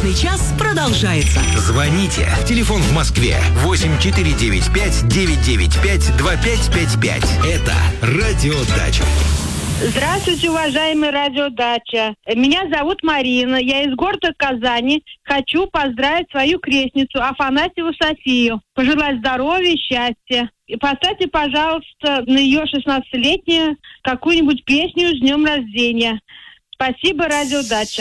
Брачный час продолжается. Звоните. Телефон в Москве 8495-995-2555. Это Радиодача. Здравствуйте, уважаемый Радиодача. Меня зовут Марина. Я из города Казани. Хочу поздравить свою крестницу Афанасьеву Софию. Пожелать здоровья и счастья. И поставьте, пожалуйста, на ее 16-летнюю какую-нибудь песню с днем рождения. Спасибо, Радиодача.